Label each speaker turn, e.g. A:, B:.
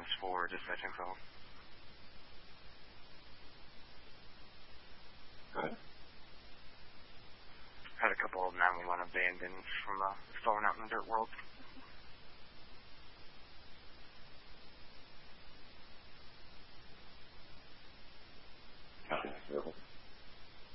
A: questions for dispatch info.
B: Good.
A: Had a couple of 911 abandoned from a phone out in the dirt world.